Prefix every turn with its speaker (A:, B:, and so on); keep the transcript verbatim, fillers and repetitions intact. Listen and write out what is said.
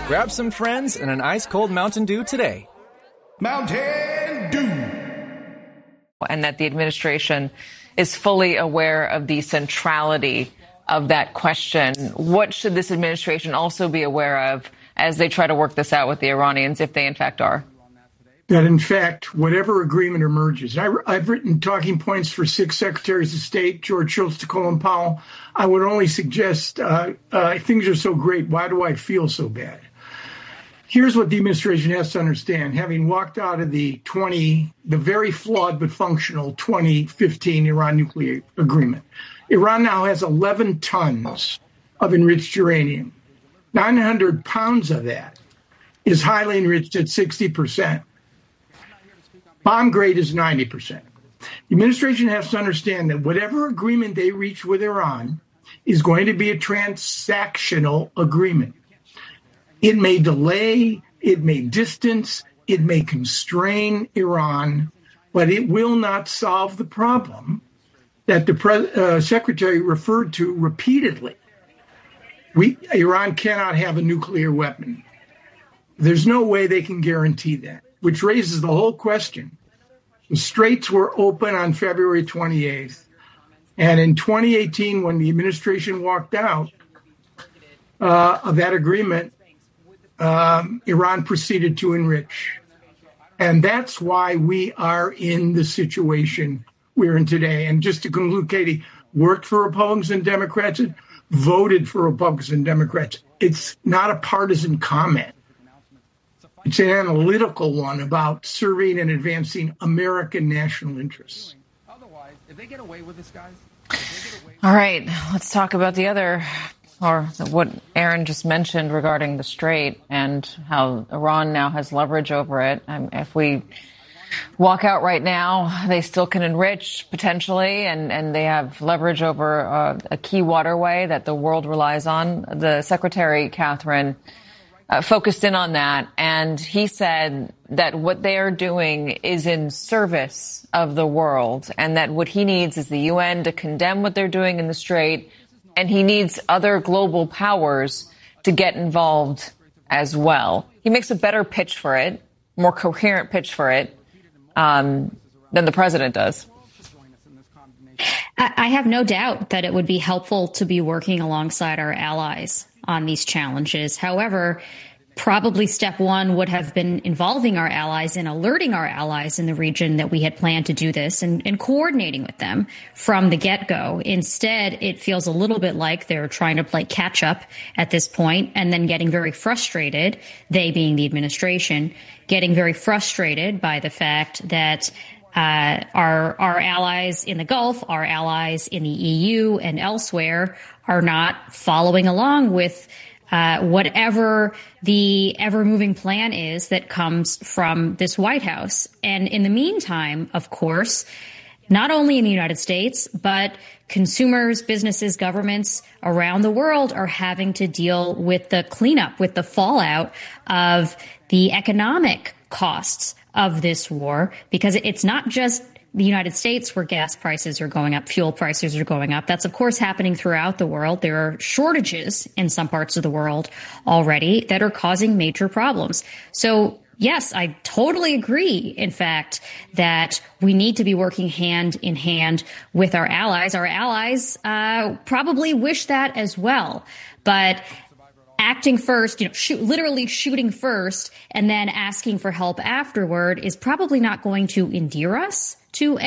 A: Grab some friends and an ice-cold Mountain Dew today.
B: Mountain Dew.
C: And that the administration is fully aware of the centrality of that question. What should this administration also be aware of as they try to work this out with the Iranians, if they in fact are?
D: That, in fact, whatever agreement emerges, I, I've written talking points for six secretaries of state, George Shultz to Colin Powell. I would only suggest uh, uh, things are so great. Why do I feel so bad? Here's what the administration has to understand. Having walked out of the twenty, the very flawed but functional twenty fifteen Iran nuclear agreement, Iran now has eleven tons of enriched uranium. nine hundred pounds of that is highly enriched at sixty percent. Bomb grade is ninety percent. The administration has to understand that whatever agreement they reach with Iran is going to be a transactional agreement. It may delay, it may distance, it may constrain Iran, but it will not solve the problem that the pre- uh, secretary referred to repeatedly. We, Iran cannot have a nuclear weapon. There's no way they can guarantee that, which raises the whole question. The straits were open on February twenty-eighth. And in twenty eighteen, when the administration walked out uh, of that agreement, um, Iran proceeded to enrich. And that's why we are in the situation we're in today. And just to conclude, Katie, worked for Republicans and Democrats, voted for Republicans and Democrats. It's not a partisan comment. It's an analytical one about serving and advancing American national interests.
B: Otherwise, if they get away with this, guys.
C: All right, let's talk about the other, or what Aaron just mentioned regarding the Strait and how Iran now has leverage over it. Um, if we walk out right now, they still can enrich potentially, and, and they have leverage over uh, a key waterway that the world relies on. The Secretary, Catherine, Uh, focused in on that, and he said that what they are doing is in service of the world, and that what he needs is the U N to condemn what they're doing in the Strait, and he needs other global powers to get involved as well. He makes a better pitch for it, more coherent pitch for it, um, than the president does.
E: I have no doubt that it would be helpful to be working alongside our allies on these challenges. However, probably step one would have been involving our allies and alerting our allies in the region that we had planned to do this and, and coordinating with them from the get-go. Instead, it feels a little bit like they're trying to play catch up at this point and then getting very frustrated, they being the administration, getting very frustrated by the fact that Uh, our our allies in the Gulf, our allies in the E U and elsewhere are not following along with uh, whatever the ever-moving plan is that comes from this White House. And in the meantime, of course, not only in the United States, but consumers, businesses, governments around the world are having to deal with the cleanup, with the fallout of the economic costs of this war, because it's not just the United States where gas prices are going up, fuel prices are going up. That's, of course, happening throughout the world. There are shortages in some parts of the world already that are causing major problems. So, yes, I totally agree, in fact, that we need to be working hand in hand with our allies. Our allies uh, probably wish that as well. But acting first, you know, shoot, literally shooting first and then asking for help afterward is probably not going to endear us to